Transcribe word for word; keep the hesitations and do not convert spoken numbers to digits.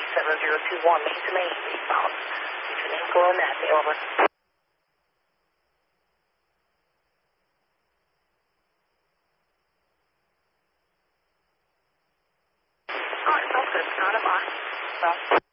seven zero two one, he's to me, eastbound. Is your name Glenn Matthew, over. Alright, sounds good. Not a box. Well.